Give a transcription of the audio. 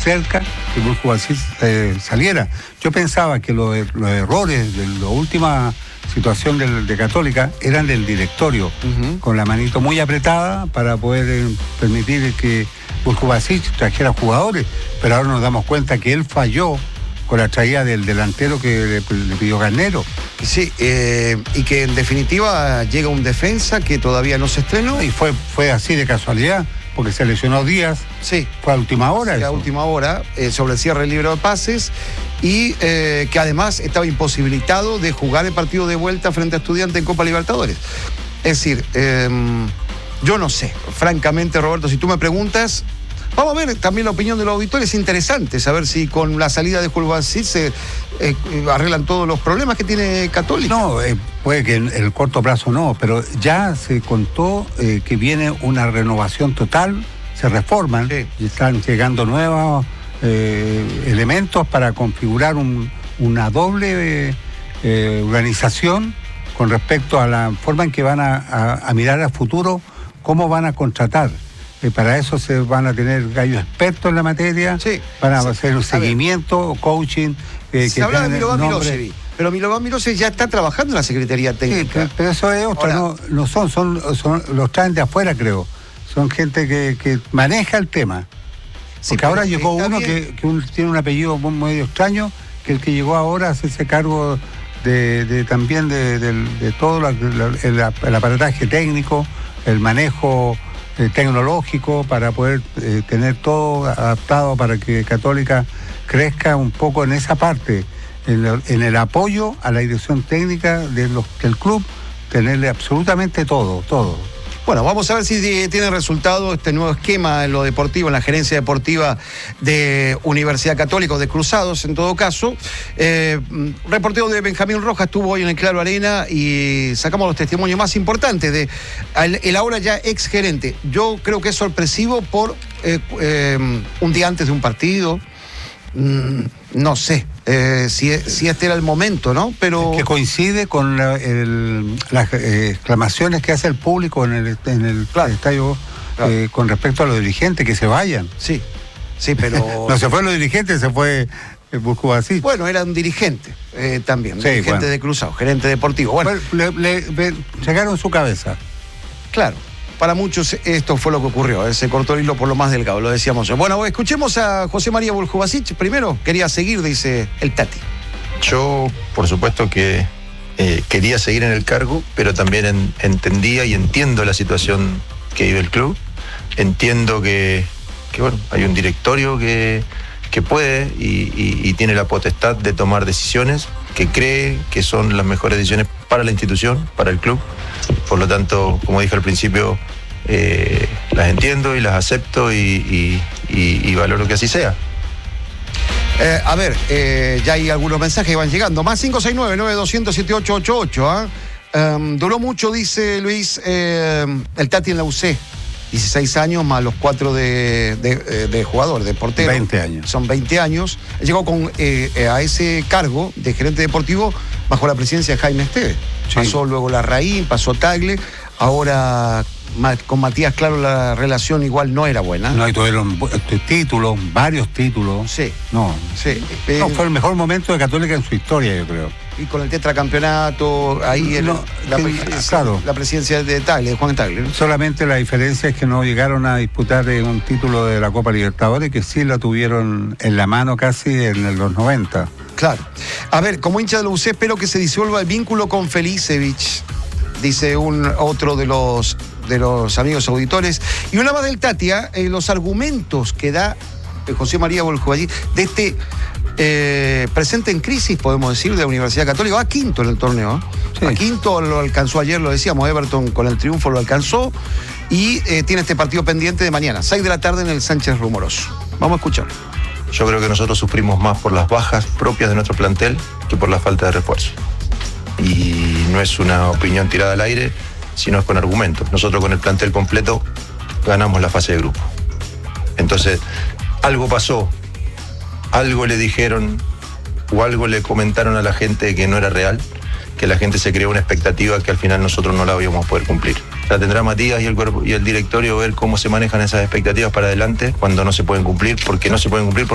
cerca que Burjubasic saliera. Yo pensaba que los errores de la última situación de Católica eran del directorio, con la manito muy apretada para poder permitir que Burjubasic trajera jugadores, pero ahora nos damos cuenta que él falló con la traída del delantero que le pidió Garnero. Sí, y que en definitiva llega un defensa que todavía no se estrenó. Y fue así de casualidad, porque se lesionó Díaz. Sí. Fue a última hora. Sí, a última hora, sobre el cierre del libro de pases, y que además estaba imposibilitado de jugar el partido de vuelta frente a Estudiantes en Copa Libertadores. Es decir, yo no sé, francamente, Roberto, si tú me preguntas, vamos a ver también la opinión de los auditores. Es interesante saber si con la salida de Burjubasic se arreglan todos los problemas que tiene Católica. No, puede que en el corto plazo no, pero ya se contó que viene una renovación total, se reforman, y están llegando nuevos elementos para configurar una doble organización con respecto a la forma en que van a mirar al futuro, cómo van a contratar. Para eso se van a tener gallos expertos en la materia, van a hacer un seguimiento, coaching. Se habla de Milovan Milosevic, pero Milovan Milosevic ya está trabajando en la Secretaría Técnica. Sí, pero eso es otra, no son los traen de afuera, creo. Son gente que maneja el tema. Porque ahora llegó uno que tiene un apellido medio extraño, que el que llegó ahora a hacerse cargo también de todo el aparataje técnico, el manejo tecnológico, para poder tener todo adaptado para que Católica crezca un poco en esa parte, en el apoyo a la dirección técnica del club, tenerle absolutamente todo. Bueno, vamos a ver si tiene resultado este nuevo esquema en lo deportivo, en la gerencia deportiva de Universidad Católica, o de Cruzados en todo caso. Reportero de Benjamín Rojas estuvo hoy en el Claro Arena y sacamos los testimonios más importantes de el ahora ya ex gerente. Yo creo que es sorpresivo por un día antes de un partido. No sé si este era el momento, ¿no? Pero que coincide con las exclamaciones que hace el público en el estadio, con respecto a los dirigentes, que se vayan. Sí, pero no se fue los dirigentes, se fue Burjubasic. Bueno, era un dirigente también, dirigente de Cruzado, gerente deportivo. Bueno, le sacaron su cabeza. Claro. Para muchos esto fue lo que ocurrió, se cortó el hilo por lo más delgado, lo decíamos. Bueno, escuchemos a José María Burjubasic. Primero, quería seguir, dice el Tati. Yo, por supuesto que quería seguir en el cargo, pero también entendía y entiendo la situación que vive el club. Entiendo que bueno, hay un directorio que puede y tiene la potestad de tomar decisiones que cree que son las mejores decisiones para la institución, para el club. Por lo tanto, como dije al principio, las entiendo y las acepto y valoro que así sea. A ver, ya hay algunos mensajes que van llegando. Más 569-9200-7888. Duró mucho, dice Luis, el Tati en la UC. 16 años más los 4 de jugador, de portero. 20 años. Son 20 años. Llegó a ese cargo de gerente deportivo bajo la presidencia de Jaime Esteves. Sí. Pasó luego Larraín, pasó Tagle. Ahora con Matías Claro la relación igual no era buena. No, y tuvieron títulos, varios títulos. Sí. No, fue el mejor momento de Católica en su historia, yo creo. Y con el tetracampeonato, ahí la presidencia de Tagle, de Juan Tagle, ¿no? Solamente la diferencia es que no llegaron a disputar un título de la Copa Libertadores, que sí la tuvieron en la mano casi en los 90. Claro. A ver, como hincha de la UC, espero que se disuelva el vínculo con Felicevich, dice otro de los amigos auditores. Y una más del Tatia, los argumentos que da José María Burjubasic de este presente en crisis, podemos decir, de la Universidad Católica. Va quinto en el torneo. Sí. A quinto lo alcanzó ayer, lo decíamos, Everton con el triunfo lo alcanzó. Y tiene este partido pendiente de mañana, 6 de la tarde en el Sánchez Rumoroso. Vamos a escucharlo. Yo creo que nosotros sufrimos más por las bajas propias de nuestro plantel que por la falta de refuerzo. Y no es una opinión tirada al aire, sino es con argumentos. Nosotros con el plantel completo ganamos la fase de grupo. Entonces, algo pasó, algo le dijeron o algo le comentaron a la gente que no era real, que la gente se creó una expectativa que al final nosotros no la íbamos a poder cumplir. La tendrá Matías y el cuerpo y el directorio ver cómo se manejan esas expectativas para adelante cuando no se pueden cumplir, porque no se pueden cumplir